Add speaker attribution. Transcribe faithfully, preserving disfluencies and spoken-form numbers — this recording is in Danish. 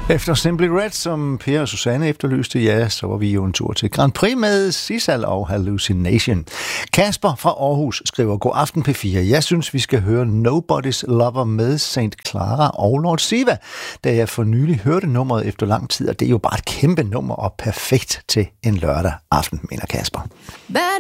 Speaker 1: Efter Simply Red, som Per og Susanne efterlyste, ja, så var vi jo en tur til Grand Prix med Sissal og Hallucination. Kasper fra Aarhus skriver, god aften P fire. Jeg synes, vi skal høre Nobody's Lover med Saint Clara og Lord Siva, da jeg for nylig hørte nummeret efter lang tid, og det er jo bare et kæmpe nummer og perfekt til en lørdag aften, mener Kasper.